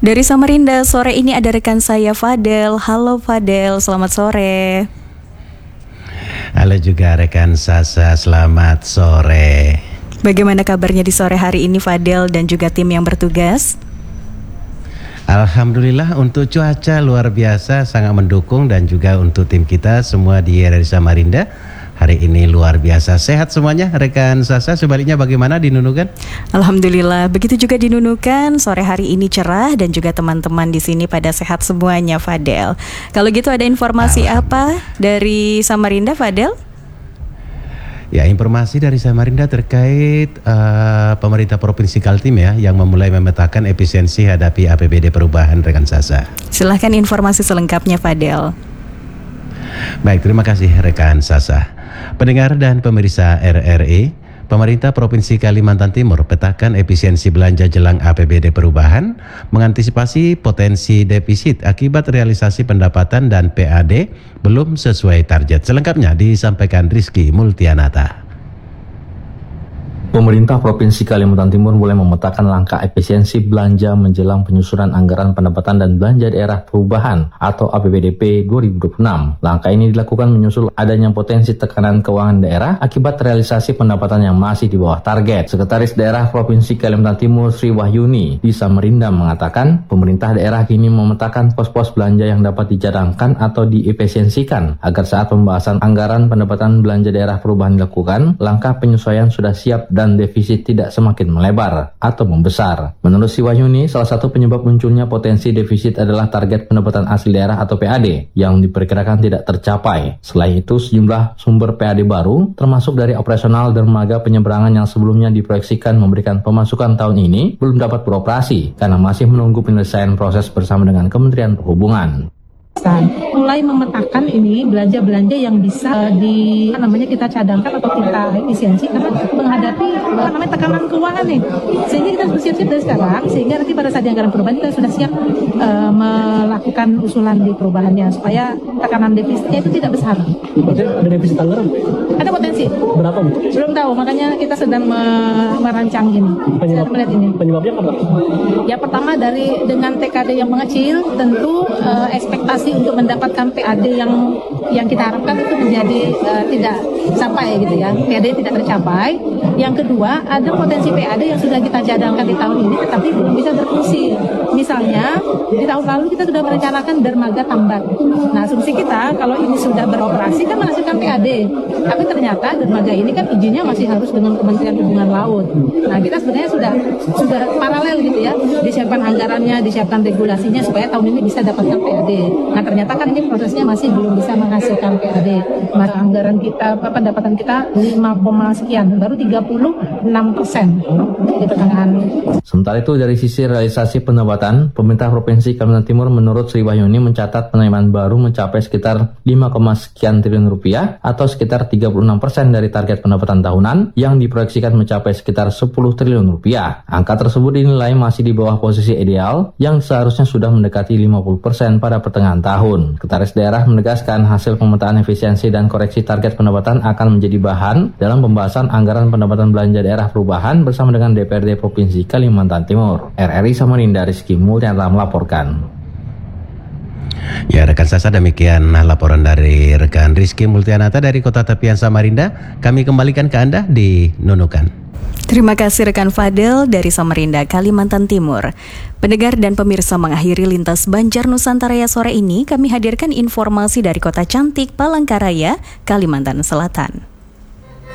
Dari Samarinda, sore ini ada rekan saya Fadel. Halo Fadel, selamat sore. Halo juga rekan Sasa, selamat sore. Bagaimana kabarnya di sore hari ini Fadel dan juga tim yang bertugas? Alhamdulillah untuk cuaca luar biasa, sangat mendukung, dan juga untuk tim kita semua di RRI Samarinda hari ini luar biasa. Sehat semuanya rekan Sasa, sebaliknya bagaimana di Nunukan? Alhamdulillah, begitu juga di Nunukan. Sore hari ini cerah dan juga teman-teman di sini pada sehat semuanya Fadel. Kalau gitu ada informasi apa dari Samarinda Fadel? Ya, informasi dari Samarinda terkait pemerintah Provinsi Kaltim ya, yang memulai memetakan efisiensi hadapi APBD perubahan rekan Sasa. Silahkan informasi selengkapnya Fadel. Baik, terima kasih rekan Sasa. Pendengar dan pemirsa RRI, pemerintah Provinsi Kalimantan Timur petakan efisiensi belanja jelang APBD perubahan, mengantisipasi potensi defisit akibat realisasi pendapatan dan PAD belum sesuai target. Selengkapnya disampaikan Rizky Multianata. Pemerintah Provinsi Kalimantan Timur mulai memetakan langkah efisiensi belanja menjelang penyusunan anggaran pendapatan dan belanja daerah perubahan atau APBDP 2026. Langkah ini dilakukan menyusul adanya potensi tekanan keuangan daerah akibat realisasi pendapatan yang masih di bawah target. Sekretaris Daerah Provinsi Kalimantan Timur Sri Wahyuni di Samarinda mengatakan, pemerintah daerah kini memetakan pos-pos belanja yang dapat dicadangkan atau diefisiensikan agar saat pembahasan anggaran pendapatan belanja daerah perubahan dilakukan, langkah penyesuaian sudah siap dan defisit tidak semakin melebar atau membesar. Menurut Sri Wahyuni, salah satu penyebab munculnya potensi defisit adalah target pendapatan asli daerah atau PAD yang diperkirakan tidak tercapai. Selain itu, sejumlah sumber PAD baru, termasuk dari operasional dermaga penyeberangan yang sebelumnya diproyeksikan memberikan pemasukan tahun ini, belum dapat beroperasi karena masih menunggu penyelesaian proses bersama dengan Kementerian Perhubungan. Mulai memetakan ini belanja-belanja yang bisa kita cadangkan atau kita efisiensi karena menghadapi tekanan keuangan nih, sehingga kita harus siap-siap dari sekarang, sehingga nanti pada saat anggaran perubahan kita sudah siap melakukan usulan di perubahannya supaya tekanan defisitnya itu tidak besar. Ada defisit anggaran? Ada potensi. Berapa Bu? Belum tahu, makanya kita sedang merancang ini. Melihat ini. Penyebabnya apa? Ya, pertama dengan TKD yang mengecil, tentu ekspektasi untuk mendapatkan PAD yang kita harapkan itu menjadi tidak sampai gitu ya. PAD tidak tercapai. Yang kedua, ada potensi PAD yang sudah kita cadangkan di tahun ini tetapi belum bisa berfungsi. Misalnya, di tahun lalu kita sudah merencanakan dermaga Tambat. Nah, asumsi kita kalau ini sudah beroperasi kan menghasilkan PAD. Tapi ternyata dermaga ini kan izinnya masih harus dengan Kementerian Perhubungan Laut. Nah, kita sebenarnya sudah paralel gitu ya. Disiapkan anggarannya, disiapkan regulasinya supaya tahun ini bisa dapatkan PAD. Nah, ternyata kan ini prosesnya masih belum bisa menghasilkan PAD. Maka anggaran kita, pendapatan kita 5, sekian, baru 36% ditekan. Sementara itu dari sisi realisasi pendapatan, pemerintah Provinsi Kalimantan Timur menurut Sri Wahyuni mencatat penerimaan baru mencapai sekitar 5, sekian triliun rupiah atau sekitar 36% dari target pendapatan tahunan yang diproyeksikan mencapai sekitar 10 triliun rupiah. Angka tersebut dinilai masih di bawah posisi ideal yang seharusnya sudah mendekati 50% pada pertengahan tahun. Sekretaris Daerah menegaskan hasil pemetaan efisiensi dan koreksi target pendapatan akan menjadi bahan dalam pembahasan anggaran pendapatan belanja daerah perubahan bersama dengan DPRD Provinsi Kalimantan Timur. RRI Samarinda, Rizky Multianata melaporkan. Ya rekan Sasa, demikian laporan dari rekan Rizky Multianata dari Kota Tepian Samarinda. Kami kembalikan ke Anda di Nunukan. Terima kasih rekan Fadel dari Samarinda, Kalimantan Timur. Pendengar dan pemirsa, mengakhiri Lintas Banjar Nusantara sore ini, kami hadirkan informasi dari Kota Cantik Palangkaraya, Kalimantan Selatan.